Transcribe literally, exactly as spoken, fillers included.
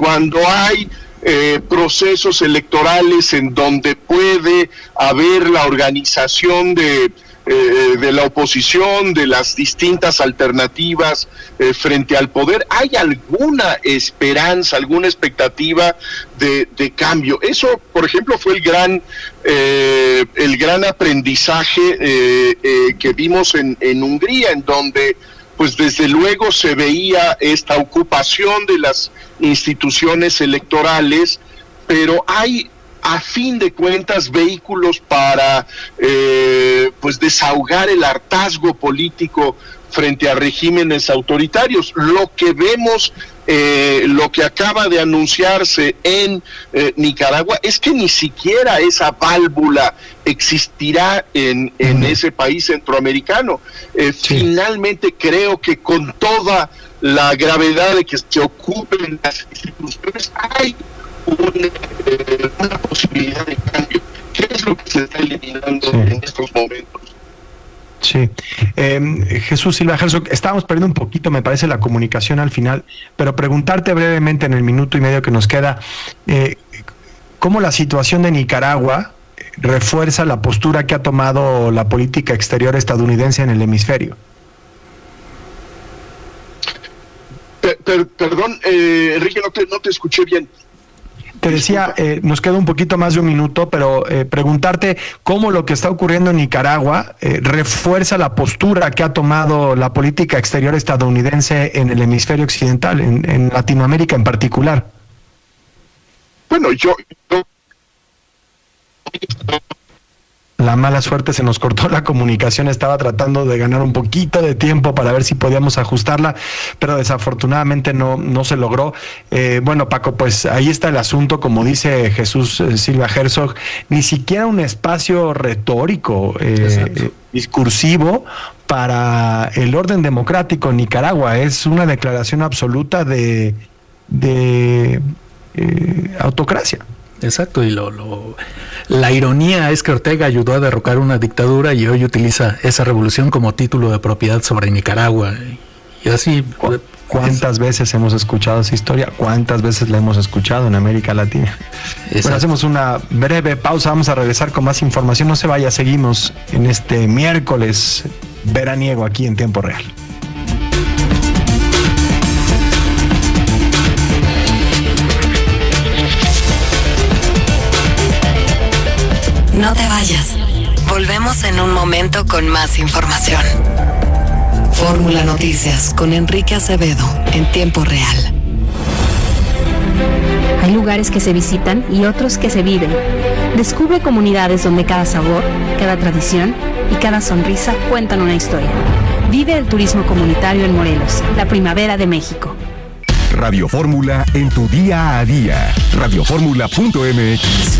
cuando hay eh, procesos electorales en donde puede haber la organización de Eh, de la oposición, de las distintas alternativas eh, frente al poder, ¿hay alguna esperanza, alguna expectativa de, de cambio? Eso, por ejemplo, fue el gran eh, el gran aprendizaje eh, eh, que vimos en, en Hungría, en donde pues desde luego se veía esta ocupación de las instituciones electorales, pero hay a fin de cuentas vehículos para eh, pues desahogar el hartazgo político frente a regímenes autoritarios. Lo que vemos, eh, lo que acaba de anunciarse en eh, Nicaragua es que ni siquiera esa válvula existirá en, en ese país centroamericano. Eh, sí. Finalmente creo que con toda la gravedad de que se ocupen las instituciones, hay Una, eh, una posibilidad de cambio. ¿Qué es lo que se está eliminando sí. en estos momentos? Sí. Eh, Jesús Silva Herzog, estábamos perdiendo un poquito, me parece, la comunicación al final, pero preguntarte brevemente en el minuto y medio que nos queda, eh, ¿cómo la situación de Nicaragua refuerza la postura que ha tomado la política exterior estadounidense en el hemisferio? Per, per, perdón, eh, Enrique, no te, no te escuché bien. Te decía, eh, nos queda un poquito más de un minuto, pero eh, preguntarte cómo lo que está ocurriendo en Nicaragua eh, refuerza la postura que ha tomado la política exterior estadounidense en el hemisferio occidental, en, en Latinoamérica en particular. Bueno, yo... yo... La mala suerte, se nos cortó la comunicación, estaba tratando de ganar un poquito de tiempo para ver si podíamos ajustarla, pero desafortunadamente no, no se logró. Eh, bueno, Paco, pues ahí está el asunto, como dice Jesús eh, Silva Herzog, ni siquiera un espacio retórico, eh, discursivo para el orden democrático en Nicaragua. Es una declaración absoluta de, de eh, autocracia. Exacto, y lo, lo la ironía es que Ortega ayudó a derrocar una dictadura y hoy utiliza esa revolución como título de propiedad sobre Nicaragua. Y así... ¿Cuántas es, veces hemos escuchado esa historia? ¿Cuántas veces la hemos escuchado en América Latina? Exacto. Bueno, hacemos una breve pausa, vamos a regresar con más información. No se vaya, seguimos en este miércoles veraniego aquí en Tiempo Real. No te vayas. Volvemos en un momento con más información. Fórmula Noticias con Enrique Acevedo en Tiempo Real. Hay lugares que se visitan y otros que se viven. Descubre comunidades donde cada sabor, cada tradición y cada sonrisa cuentan una historia. Vive el turismo comunitario en Morelos, la primavera de México. Radio Fórmula en tu día a día. radio fórmula punto m x